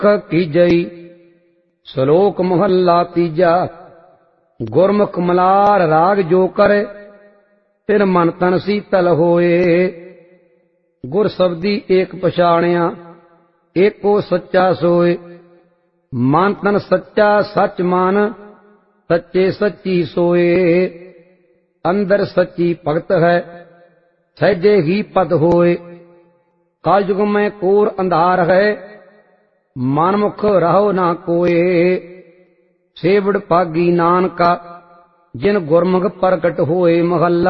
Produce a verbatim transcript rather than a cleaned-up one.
कीजई। श्लोक मोहल्ला तीजा। गुरमुख मलार राग जो करे, तिन मन तन शीतल होए। गुर शब्दी एक पछाणिया, एको सच्चा सोए। मन तन सच्चा सच मान, सच्चे सच्ची सोए। अंदर सच्ची भगत है, सहजे ही पद होए। कलयुग में कोर अंधार है, मनमुख रहो ना कोए। सेवड़ पागी नानका, जिन गुरमुख प्रगट होए। महला